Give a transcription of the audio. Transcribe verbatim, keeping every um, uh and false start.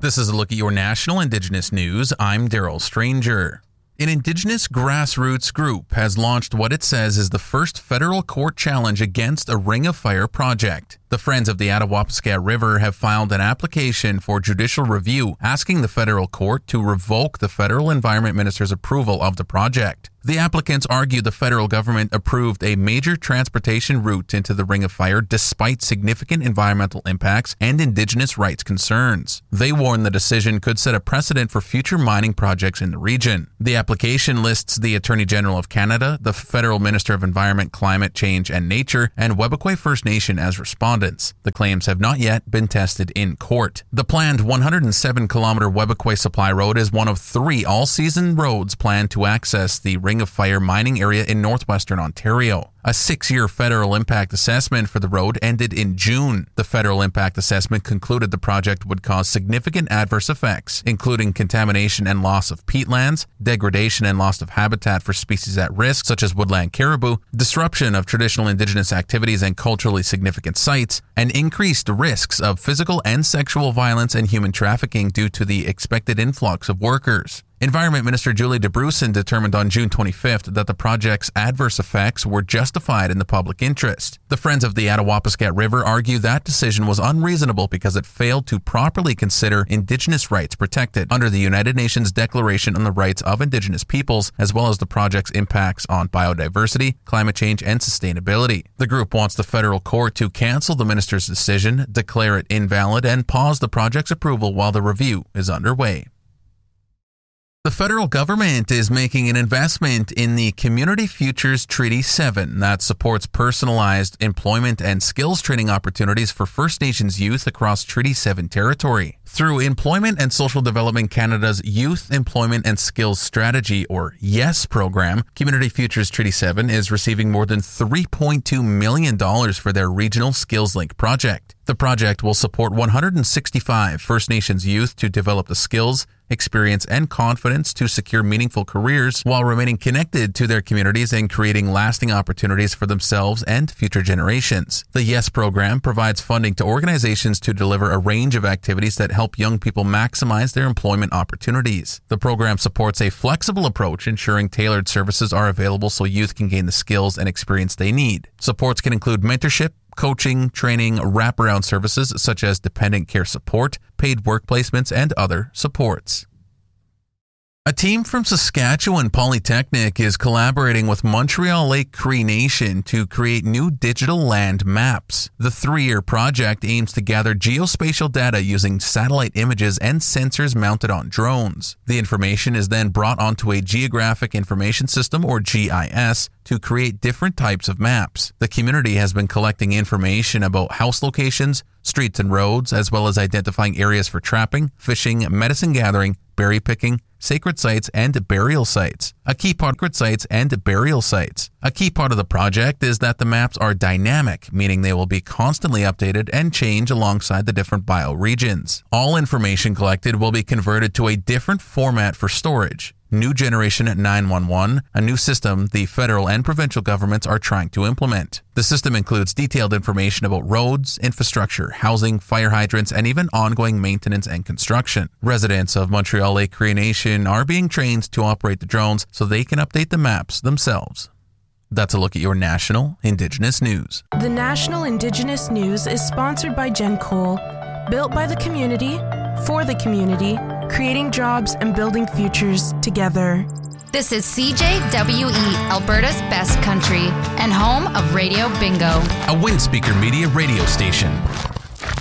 This is a look at your national Indigenous news. I'm Daryl Stranger. An Indigenous grassroots group has launched what it says is the first federal court challenge against a Ring of Fire project. The Friends of the Attawapiskat River have filed an application for judicial review asking the federal court to revoke the federal environment minister's approval of the project. The applicants argue the federal government approved a major transportation route into the Ring of Fire despite significant environmental impacts and Indigenous rights concerns. They warn the decision could set a precedent for future mining projects in the region. The application lists the Attorney General of Canada, the Federal Minister of Environment, Climate Change and Nature, and Webikwe First Nation as respondents. The claims have not yet been tested in court. The planned one hundred seven kilometer Webikwe Supply Road is one of three all-season roads planned to access the Ring of Fire mining area in northwestern Ontario. A six-year federal impact assessment for the road ended in June. The federal impact assessment concluded the project would cause significant adverse effects, including contamination and loss of peatlands, degradation and loss of habitat for species at risk, such as woodland caribou, disruption of traditional Indigenous activities and culturally significant sites, and increased risks of physical and sexual violence and human trafficking due to the expected influx of workers. Environment Minister Julie DeBrusen determined on June twenty-fifth that the project's adverse effects were justified in the public interest. The Friends of the Attawapiskat River argue that decision was unreasonable because it failed to properly consider Indigenous rights protected under the United Nations Declaration on the Rights of Indigenous Peoples, as well as the project's impacts on biodiversity, climate change, and sustainability. The group wants the federal court to cancel the minister's decision, declare it invalid, and pause the project's approval while the review is underway. The federal government is making an investment in the Community Futures Treaty seven that supports personalized employment and skills training opportunities for First Nations youth across Treaty seven territory. Through Employment and Social Development Canada's Youth Employment and Skills Strategy, or YES program, Community Futures Treaty seven is receiving more than three point two million dollars for their regional Skills Link project. The project will support one hundred sixty-five First Nations youth to develop the skills, experience, and confidence to secure meaningful careers while remaining connected to their communities and creating lasting opportunities for themselves and future generations. The YES program provides funding to organizations to deliver a range of activities that help young people maximize their employment opportunities. The program supports a flexible approach, ensuring tailored services are available so youth can gain the skills and experience they need. Supports can include mentorship, coaching, training, wraparound services such as dependent care support, paid work placements, and other supports. A team from Saskatchewan Polytechnic is collaborating with Montreal Lake Cree Nation to create new digital land maps. The three-year project aims to gather geospatial data using satellite images and sensors mounted on drones. The information is then brought onto a Geographic Information System, or G I S, to create different types of maps. The community has been collecting information about house locations, streets and roads, as well as identifying areas for trapping, fishing, medicine gathering, berry picking, sacred sites, and burial sites. A key part of sites and burial sites. A key part of the project is that the maps are dynamic, meaning they will be constantly updated and change alongside the different bioregions. All information collected will be converted to a different format for storage. New Generation nine one one, a new system the federal and provincial governments are trying to implement. The system includes detailed information about roads, infrastructure, housing, fire hydrants, and even ongoing maintenance and construction. Residents of Montreal Lake Cree Nation are being trained to operate the drones so they can update the maps themselves. That's a look at your national Indigenous news. The National Indigenous News is sponsored by Gen Coal, built by the community, for the community, creating jobs and building futures together. This is C J W E, Alberta's best country, and home of Radio Bingo, a Windspeaker Media radio station.